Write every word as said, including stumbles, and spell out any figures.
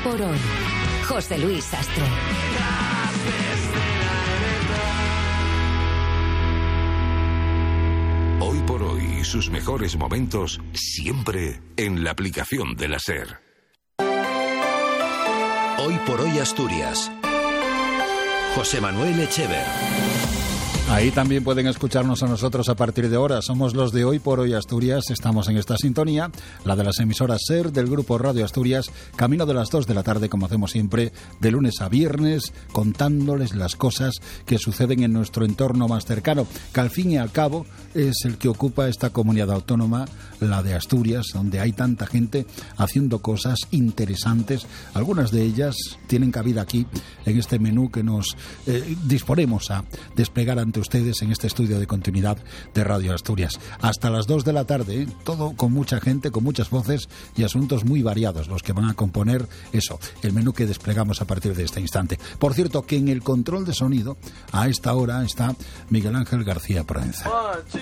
por hoy. José Luis Sastre. Hoy por hoy, sus mejores momentos siempre en la aplicación de la SER. Hoy por hoy Asturias. José Manuel Echever. Ahí también pueden escucharnos a nosotros a partir de ahora. Somos los de Hoy por Hoy Asturias. Estamos en esta sintonía, la de las emisoras SER del Grupo Radio Asturias, camino de las dos de la tarde, como hacemos siempre, de lunes a viernes, contándoles las cosas que suceden en nuestro entorno más cercano, que al fin y al cabo es el que ocupa esta comunidad autónoma, la de Asturias, donde hay tanta gente haciendo cosas interesantes. Algunas de ellas tienen cabida aquí, en este menú que nos eh, disponemos a desplegar ante ustedes en este estudio de continuidad de Radio Asturias. Hasta las dos de la tarde, ¿eh? Todo con mucha gente, con muchas voces y asuntos muy variados, los que van a componer eso, el menú que desplegamos a partir de este instante. Por cierto, que en el control de sonido, a esta hora, está Miguel Ángel García Proenza.